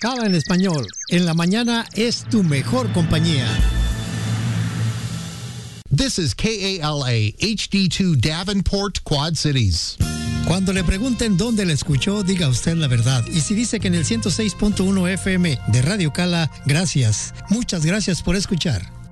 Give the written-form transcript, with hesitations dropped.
Kala en español. En la mañana es tu mejor compañía. This is KALA HD2 Davenport, Quad Cities. Cuando le pregunten dónde le escuchó, diga usted la verdad. Y si dice que en el 106.1 FM de Radio Kala, gracias. Muchas gracias por escuchar.